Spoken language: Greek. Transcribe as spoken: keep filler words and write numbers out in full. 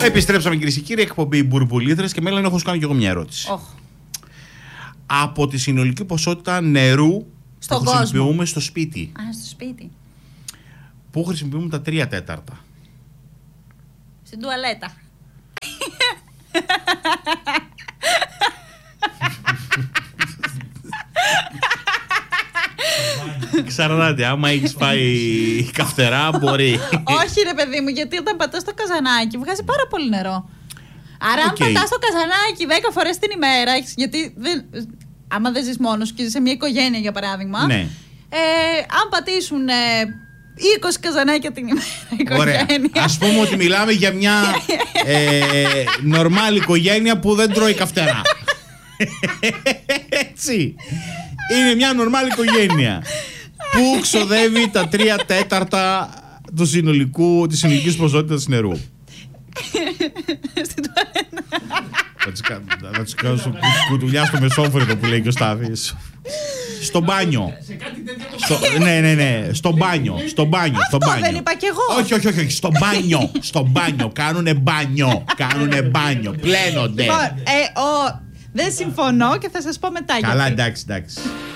Επιστρέψαμε κυρίες και κύριοι, εκπομπή Μπουρμπουλήθρες και μέλλον έχω σου κάνει και εγώ μια ερώτηση. Oh. Από τη συνολική ποσότητα νερού στον που κόσμο χρησιμοποιούμε στο σπίτι. Α, στο σπίτι. Πού χρησιμοποιούμε τα τρία τέταρτα? Στην τουαλέτα. Ξαρράτε, άμα έχεις φάει καυτερά μπορεί. Όχι ρε παιδί μου, γιατί όταν πατάς το καζανάκι βγάζει πάρα πολύ νερό. Άρα Okay. αν πατάς το καζανάκι δέκα φορές την ημέρα, γιατί δεν, άμα δεν ζεις μόνος και ζεις σε μια οικογένεια για παράδειγμα, Ναι. ε, αν πατήσουν ε, είκοσι καζανάκια την ημέρα Ωραία. οικογένεια. Ας πούμε ότι μιλάμε για μια ε, νορμάλ οικογένεια που δεν τρώει καυτερά. Έτσι. Είναι μια νορμάλ οικογένεια που ξοδεύει τα τρία τέταρτα του συνολικού, της συνολικής ποσότητας νερού. Στην τουαλέτα. Θα τους κάνω στο κουτουλιά στο μεσόφρετο που λέει και ο Στάθης. Στο μπάνιο. Στο, ναι, ναι, ναι. Στο μπάνιο. Στο μπάνιο. Στο Αυτό μπάνιο. δεν είπα κι εγώ. Όχι, όχι, όχι. όχι. Στο μπάνιο. Στο μπάνιο. Κάνουνε μπάνιο. Κάνουνε μπάνιο. Πλένονται. Λοιπόν, ε, ο, δεν συμφωνώ και θα σας πω μετά. Καλά, γιατί. εντάξει, εντάξει.